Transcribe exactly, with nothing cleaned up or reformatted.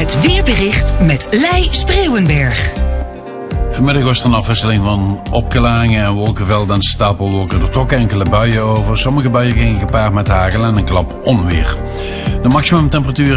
Het weerbericht met Lei Spreeuwenberg. Vanmiddag was er een afwisseling van opklaringen en wolkenvelden en stapelwolken. Er trokken enkele buien over. Sommige buien gingen gepaard met hagel en een klap onweer. De maximumtemperatuur